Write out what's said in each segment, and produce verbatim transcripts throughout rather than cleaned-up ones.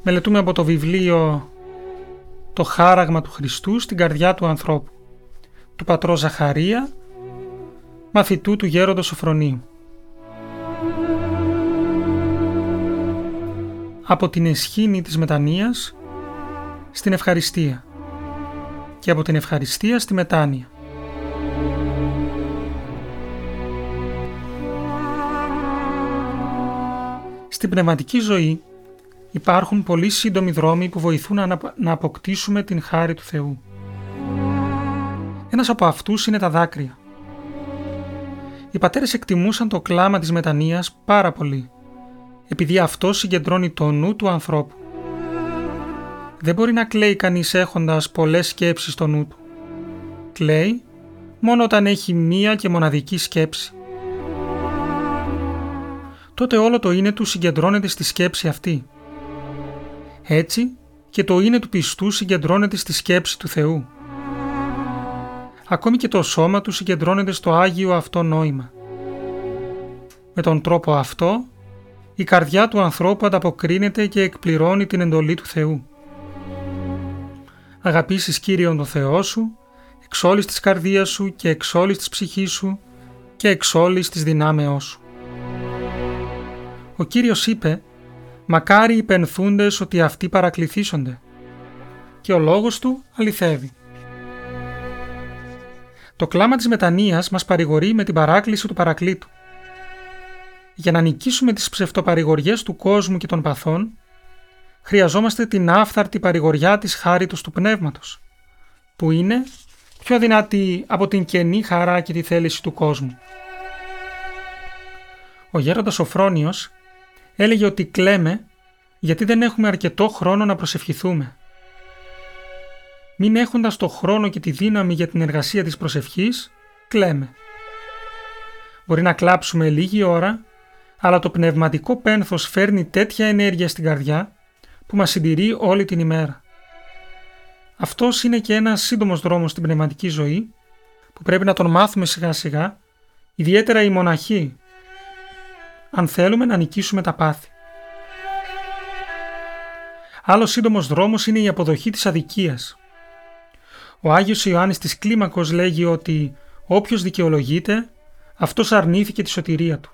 Μελετούμε από το βιβλίο «Το χάραγμα του Χριστού στην καρδιά του ανθρώπου» του πατρός Ζαχαρία, μαθητού του γέροντος Σωφρονίου. Από την εσχήνη της μετανοίας στην ευχαριστία και από την ευχαριστία στη μετάνοια. Στην πνευματική ζωή υπάρχουν πολύ σύντομοι δρόμοι που βοηθούν να αποκτήσουμε την χάρη του Θεού. Ένας από αυτούς είναι τα δάκρυα. Οι πατέρες εκτιμούσαν το κλάμα της μετανοίας πάρα πολύ, επειδή αυτό συγκεντρώνει το νου του ανθρώπου. Δεν μπορεί να κλαίει κανείς έχοντας πολλές σκέψεις στο νου του. Κλαίει μόνο όταν έχει μία και μοναδική σκέψη. Τότε όλο το είναι του συγκεντρώνεται στη σκέψη αυτή. Έτσι και το είναι του πιστού συγκεντρώνεται στη σκέψη του Θεού. Ακόμη και το σώμα του συγκεντρώνεται στο Άγιο αυτό νόημα. Με τον τρόπο αυτό, η καρδιά του ανθρώπου ανταποκρίνεται και εκπληρώνει την εντολή του Θεού. Αγαπήσεις Κύριον τον Θεό σου, εξ όλης της καρδίας σου και εξ όλης της ψυχής σου και εξ όλης της δυνάμεώς σου. Ο Κύριος είπε, μακάρι οι πενθούντες ότι αυτοί παρακληθήσονται, και ο λόγος του αληθεύει. Το κλάμα της μετανοίας μας παρηγορεί με την παράκληση του Παρακλήτου. Για να νικήσουμε τις ψευτοπαρηγοριές του κόσμου και των παθών, χρειαζόμαστε την άφθαρτη παρηγοριά της χάριτος του Πνεύματος, που είναι πιο δυνατή από την κενή χαρά και τη θέληση του κόσμου. Ο γέροντας Σωφρόνιος έλεγε ότι κλαίμε γιατί δεν έχουμε αρκετό χρόνο να προσευχηθούμε. Μην έχοντας το χρόνο και τη δύναμη για την εργασία της προσευχής, κλαίμε. Μπορεί να κλάψουμε λίγη ώρα, αλλά το πνευματικό πένθος φέρνει τέτοια ενέργεια στην καρδιά που μας συντηρεί όλη την ημέρα. Αυτός είναι και ένας σύντομος δρόμος στην πνευματική ζωή που πρέπει να τον μάθουμε σιγά σιγά, ιδιαίτερα οι μοναχοί, αν θέλουμε να νικήσουμε τα πάθη. Άλλος σύντομος δρόμος είναι η αποδοχή της αδικίας. Ο Άγιος Ιωάννης της Κλίμακος λέγει ότι όποιος δικαιολογείται, αυτός αρνήθηκε τη σωτηρία του.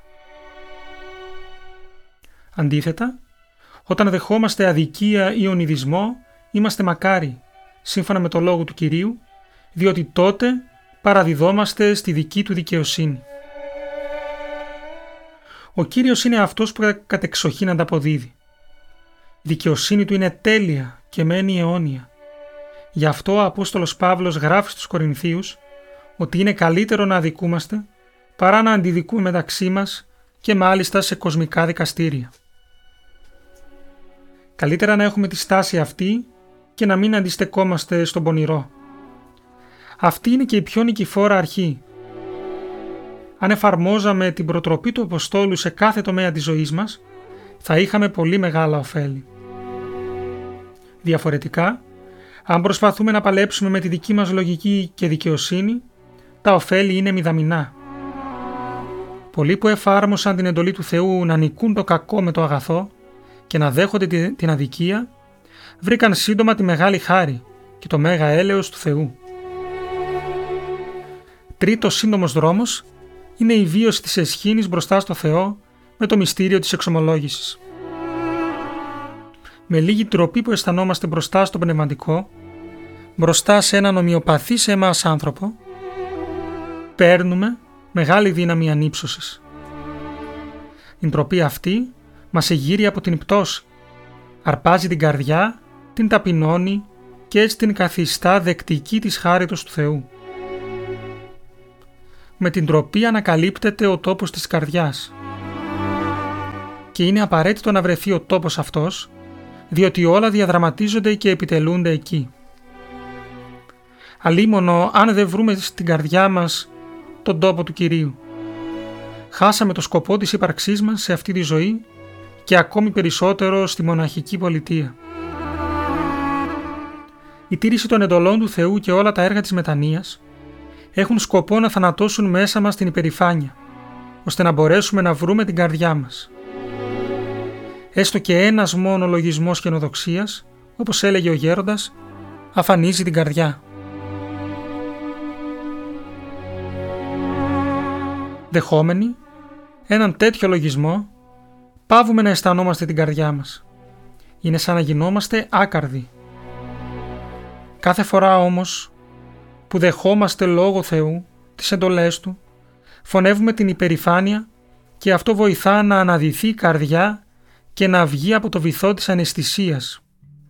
Αντίθετα, όταν δεχόμαστε αδικία ή ονειδισμό, είμαστε μακάριοι, σύμφωνα με το λόγο του Κυρίου, διότι τότε παραδιδόμαστε στη δική του δικαιοσύνη. Ο Κύριος είναι αυτός που κατεξοχήν ανταποδίδει. Η δικαιοσύνη του είναι τέλεια και μένει αιώνια. Γι' αυτό ο Απόστολος Παύλος γράφει στους Κορινθίους ότι είναι καλύτερο να αδικούμαστε παρά να αντιδικούμε μεταξύ μας και μάλιστα σε κοσμικά δικαστήρια. Καλύτερα να έχουμε τη στάση αυτή και να μην αντιστεκόμαστε στον πονηρό. Αυτή είναι και η πιο νικηφόρα αρχή. Αν εφαρμόζαμε την προτροπή του Αποστόλου σε κάθε τομέα της ζωής μας, θα είχαμε πολύ μεγάλα ωφέλη. Διαφορετικά, αν προσπαθούμε να παλέψουμε με τη δική μας λογική και δικαιοσύνη, τα ωφέλη είναι μηδαμινά. Πολλοί που εφάρμοσαν την εντολή του Θεού να νικούν το κακό με το αγαθό και να δέχονται την αδικία, βρήκαν σύντομα τη μεγάλη χάρη και το μέγα έλεος του Θεού. Τρίτος σύντομος δρόμος είναι η βίωση της εσχήνης μπροστά στο Θεό με το μυστήριο της εξομολόγησης. Με λίγη τροπή που αισθανόμαστε μπροστά στο πνευματικό, μπροστά σε έναν ομοιοπαθή σε εμάς άνθρωπο, παίρνουμε μεγάλη δύναμη ανύψωσης. Η τροπή αυτή μας εγείρει από την πτώση, αρπάζει την καρδιά, την ταπεινώνει και έτσι την καθιστά δεκτική της χάριτος του Θεού. Με την τροπή ανακαλύπτεται ο τόπος της καρδιάς και είναι απαραίτητο να βρεθεί ο τόπος αυτός, διότι όλα διαδραματίζονται και επιτελούνται εκεί. Αλίμονο αν δεν βρούμε στην καρδιά μας τον τόπο του Κυρίου. Χάσαμε το σκοπό της ύπαρξής μας σε αυτή τη ζωή και ακόμη περισσότερο στη μοναχική πολιτεία. Η τήρηση των εντολών του Θεού και όλα τα έργα της μετανοίας έχουν σκοπό να θανατώσουν μέσα μας την υπερηφάνεια, ώστε να μπορέσουμε να βρούμε την καρδιά μας. Έστω και ένας μόνο λογισμός καινοδοξίας, όπως έλεγε ο γέροντας, αφανίζει την καρδιά. Δεχόμενοι έναν τέτοιο λογισμό, παύουμε να αισθανόμαστε την καρδιά μας. Είναι σαν να γινόμαστε άκαρδοι. Κάθε φορά όμως που δεχόμαστε λόγω Θεού τις εντολές Του, φωνεύουμε την υπερηφάνεια και αυτό βοηθά να αναδυθεί η καρδιά και να βγει από το βυθό της αναισθησίας.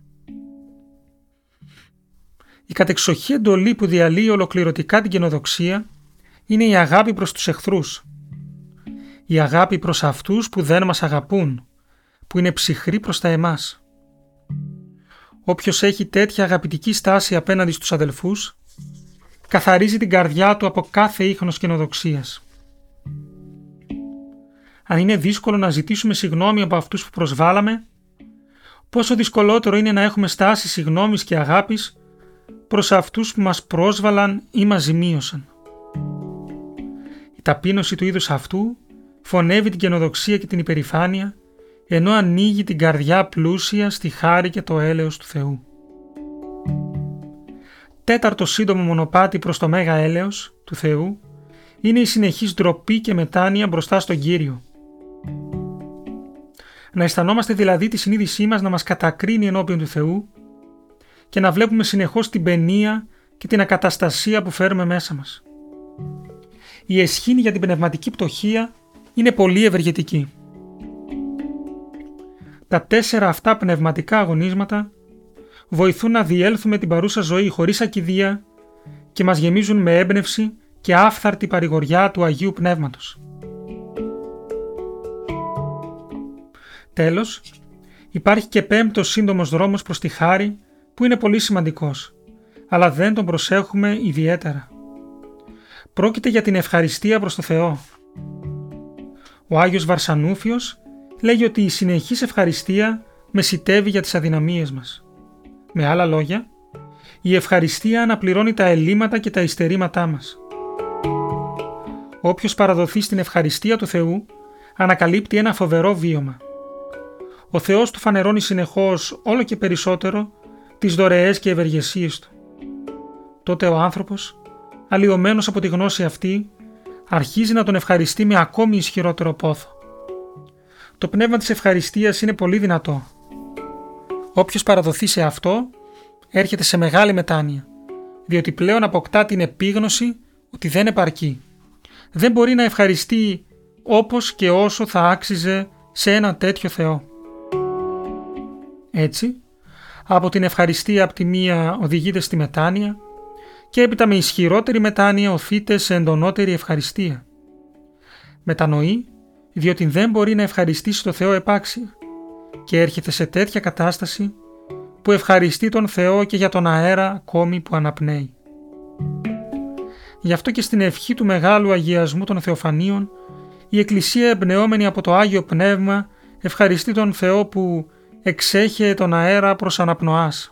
Η κατεξοχή εντολή που διαλύει ολοκληρωτικά την καινοδοξία είναι η αγάπη προς τους εχθρούς. Η αγάπη προς αυτούς που δεν μας αγαπούν, που είναι ψυχροί προς τα εμάς. Όποιος έχει τέτοια αγαπητική στάση απέναντι στους αδελφούς, καθαρίζει την καρδιά του από κάθε ίχνος καινοδοξίας. Αν είναι δύσκολο να ζητήσουμε συγγνώμη από αυτούς που προσβάλαμε, πόσο δυσκολότερο είναι να έχουμε στάση συγγνώμης και αγάπης προς αυτούς που μας πρόσβαλαν ή μας ζημίωσαν. Η ταπείνωση του είδους αυτού φωνεύει την καινοδοξία και την υπερηφάνεια, ενώ ανοίγει την καρδιά πλούσια στη χάρη και το έλεος του Θεού. Τέταρτο σύντομο μονοπάτι προς το μέγα έλεος του Θεού είναι η συνεχής ντροπή και μετάνοια μπροστά στον Κύριο. Να αισθανόμαστε δηλαδή τη συνείδησή μας να μας κατακρίνει ενώπιον του Θεού και να βλέπουμε συνεχώς την παινία και την ακαταστασία που φέρουμε μέσα μας. Η αισχήνη για την πνευματική πτωχία είναι πολύ ευεργετική. Τα τέσσερα αυτά πνευματικά αγωνίσματα βοηθούν να διέλθουμε την παρούσα ζωή χωρίς ακηδεία και μας γεμίζουν με έμπνευση και άφθαρτη παρηγοριά του Αγίου Πνεύματος. Τέλος, υπάρχει και πέμπτος σύντομος δρόμος προς τη χάρη που είναι πολύ σημαντικός, αλλά δεν τον προσέχουμε ιδιαίτερα. Πρόκειται για την ευχαριστία προς το Θεό. Ο Άγιος Βαρσανούφιος λέγει ότι η συνεχής ευχαριστία μεσιτεύει για τις αδυναμίες μας. Με άλλα λόγια, η ευχαριστία αναπληρώνει τα ελλείμματα και τα υστερήματά μας. Όποιος παραδοθεί στην ευχαριστία του Θεού ανακαλύπτει ένα φοβερό βίωμα. Ο Θεός του φανερώνει συνεχώς όλο και περισσότερο τις δωρεές και ευεργεσίες Του. Τότε ο άνθρωπος, αλλοιωμένος από τη γνώση αυτή, αρχίζει να τον ευχαριστεί με ακόμη ισχυρότερο πόθο. Το πνεύμα της ευχαριστίας είναι πολύ δυνατό. Όποιος παραδοθεί σε αυτό, έρχεται σε μεγάλη μετάνοια, διότι πλέον αποκτά την επίγνωση ότι δεν επαρκεί. Δεν μπορεί να ευχαριστεί όπως και όσο θα άξιζε σε ένα τέτοιο Θεό. Έτσι, από την ευχαριστία από τη μία οδηγείται στη μετάνοια και έπειτα με ισχυρότερη μετάνοια οθείται σε εντονότερη ευχαριστία. Μετανοεί, διότι δεν μπορεί να ευχαριστήσει το Θεό επάξια και έρχεται σε τέτοια κατάσταση που ευχαριστεί τον Θεό και για τον αέρα ακόμη που αναπνέει. Γι' αυτό και στην ευχή του μεγάλου αγιασμού των Θεοφανίων, η Εκκλησία εμπνεώμενη από το Άγιο Πνεύμα ευχαριστεί τον Θεό που εξέχε τον αέρα προς αναπνοάς.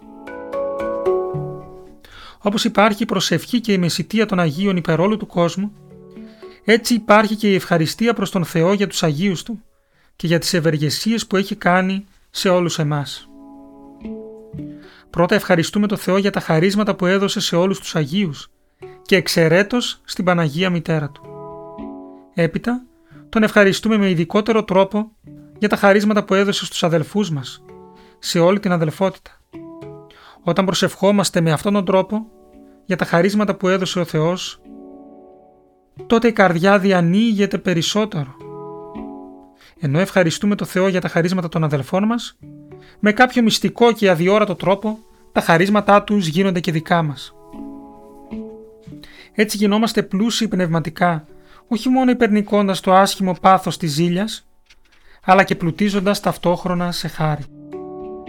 Όπως υπάρχει η προσευχή και η μεσιτεία των Αγίων υπέρ όλου του κόσμου, έτσι υπάρχει και η ευχαριστία προς τον Θεό για τους Αγίους Του και για τις ευεργεσίες που έχει κάνει σε όλους εμάς. Πρώτα ευχαριστούμε τον Θεό για τα χαρίσματα που έδωσε σε όλους τους Αγίους και εξαιρέτως στην Παναγία Μητέρα Του. Έπειτα τον ευχαριστούμε με ειδικότερο τρόπο για τα χαρίσματα που έδωσε στους αδελφούς μας, σε όλη την αδελφότητα. Όταν προσευχόμαστε με αυτόν τον τρόπο για τα χαρίσματα που έδωσε ο Θεός, τότε η καρδιά διανοίγεται περισσότερο. Ενώ ευχαριστούμε τον Θεό για τα χαρίσματα των αδελφών μας, με κάποιο μυστικό και αδιόρατο τρόπο τα χαρίσματά τους γίνονται και δικά μας. Έτσι γινόμαστε πλούσιοι πνευματικά, όχι μόνο υπερνικώντας το άσχημο πάθος της ζήλιας, αλλά και πλουτίζοντας ταυτόχρονα σε χάρη.